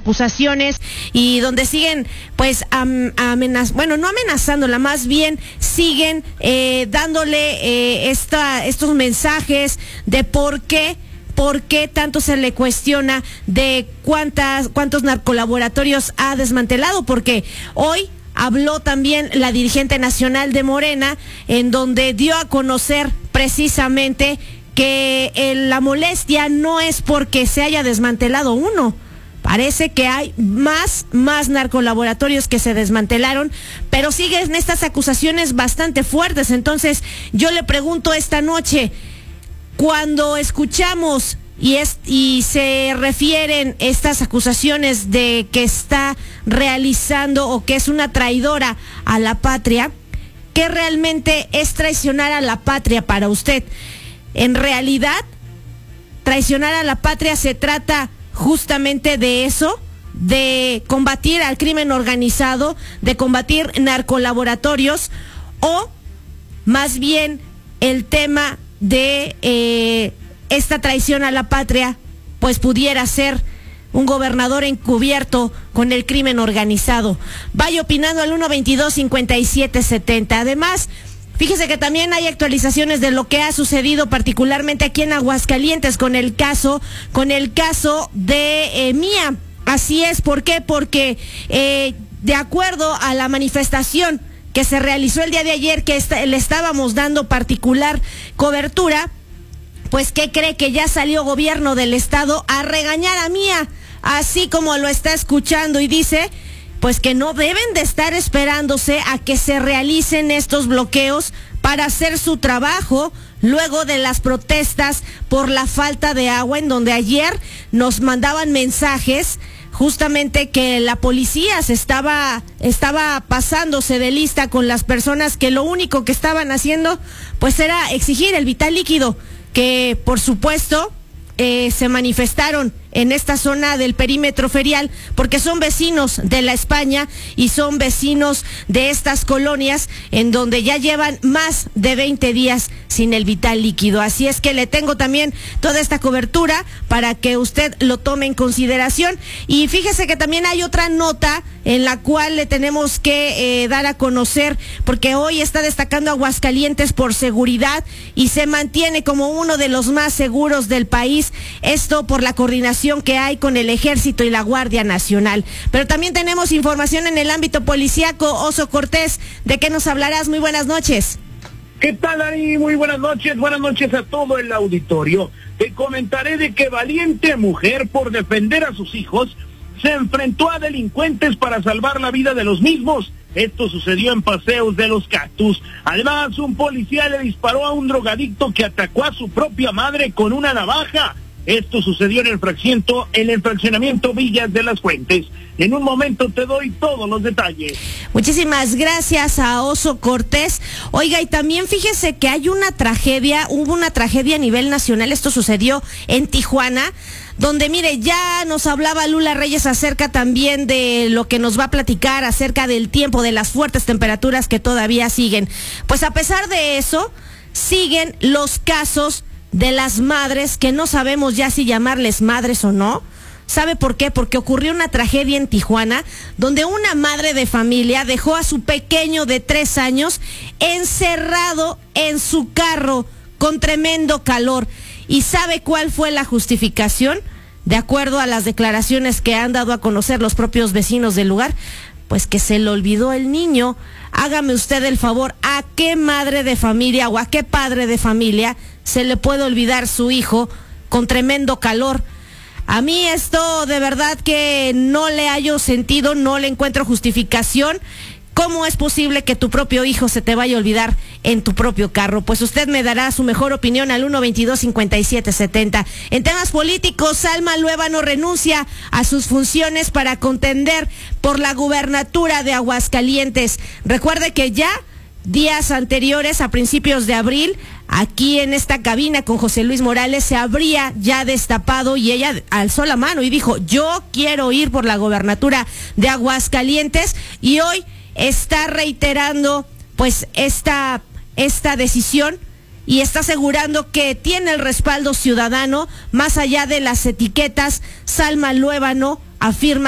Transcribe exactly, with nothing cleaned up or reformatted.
acusaciones y donde siguen pues am, amenaz bueno, no amenazándola, más bien siguen eh, dándole eh, esta, estos mensajes de por qué ¿Por qué tanto se le cuestiona de cuántas, cuántos narcolaboratorios ha desmantelado? Porque hoy habló también la dirigente nacional de Morena, en donde dio a conocer precisamente que eh, la molestia no es porque se haya desmantelado uno. Parece que hay más, más narcolaboratorios que se desmantelaron, pero siguen estas acusaciones bastante fuertes. Entonces, yo le pregunto esta noche, cuando escuchamos y, es, y se refieren estas acusaciones de que está realizando o que es una traidora a la patria, ¿qué realmente es traicionar a la patria para usted? En realidad, traicionar a la patria se trata justamente de eso, de combatir al crimen organizado, de combatir narcolaboratorios, o más bien el tema de eh, esta traición a la patria, pues pudiera ser un gobernador encubierto con el crimen organizado. Vaya opinando al uno veintidós cincuenta y siete setenta. Además, fíjese que también hay actualizaciones de lo que ha sucedido particularmente aquí en Aguascalientes con el caso, con el caso de eh, Mía. Así es, ¿por qué? Porque eh, de acuerdo a la manifestación que se realizó el día de ayer, que está, le estábamos dando particular cobertura, pues ¿qué cree? Que ya salió gobierno del estado a regañar a Mía, así como lo está escuchando, y dice pues que no deben de estar esperándose a que se realicen estos bloqueos para hacer su trabajo luego de las protestas por la falta de agua, en donde ayer nos mandaban mensajes justamente que la policía se estaba, estaba pasándose de lista con las personas que lo único que estaban haciendo pues era exigir el vital líquido, que por supuesto eh, se manifestaron en esta zona del perímetro ferial, porque son vecinos de La España y son vecinos de estas colonias en donde ya llevan más de veinte días sin el vital líquido. Así es que le tengo también toda esta cobertura para que usted lo tome en consideración. Y fíjese que también hay otra nota en la cual le tenemos que eh, dar a conocer, porque hoy está destacando Aguascalientes por seguridad y se mantiene como uno de los más seguros del país, esto por la coordinación que hay con el Ejército y la Guardia Nacional. Pero también tenemos información en el ámbito policíaco. Oso Cortés, ¿de qué nos hablarás? Muy buenas noches. ¿Qué tal, Ari? Muy buenas noches, buenas noches a todo el auditorio. Te comentaré de que valiente mujer, por defender a sus hijos, se enfrentó a delincuentes para salvar la vida de los mismos. Esto sucedió en Paseos de los Cactus. Además, un policía le disparó a un drogadicto que atacó a su propia madre con una navaja. Esto sucedió en el fracciento, en el fraccionamiento Villas de las Fuentes. En un momento te doy todos los detalles. Muchísimas gracias a Oso Cortés. Oiga, y también fíjese que hay una tragedia, hubo una tragedia a nivel nacional. Esto sucedió en Tijuana, donde mire, ya nos hablaba Lula Reyes acerca también de lo que nos va a platicar acerca del tiempo, de las fuertes temperaturas que todavía siguen. Pues a pesar de eso, siguen los casos de las madres, que no sabemos ya si llamarles madres o no. ¿Sabe por qué? Porque ocurrió una tragedia en Tijuana, donde una madre de familia dejó a su pequeño de tres años encerrado en su carro con tremendo calor. ¿Y sabe cuál fue la justificación? De acuerdo a las declaraciones que han dado a conocer los propios vecinos del lugar, pues que se le olvidó el niño. Hágame usted el favor, ¿a qué madre de familia o a qué padre de familia se le puede olvidar su hijo con tremendo calor? A mí esto de verdad que no le hallo sentido, no le encuentro justificación. ¿Cómo es posible que tu propio hijo se te vaya a olvidar en tu propio carro? Pues usted me dará su mejor opinión al uno veintidós cincuenta y siete setenta. En temas políticos, Salma Luébano renuncia a sus funciones para contender por la gubernatura de Aguascalientes. Recuerde que ya días anteriores, a principios de abril, aquí en esta cabina con José Luis Morales se habría ya destapado y ella alzó la mano y dijo: yo quiero ir por la gubernatura de Aguascalientes, y hoy está reiterando pues esta, esta decisión y está asegurando que tiene el respaldo ciudadano más allá de las etiquetas. Salma Luébano afirma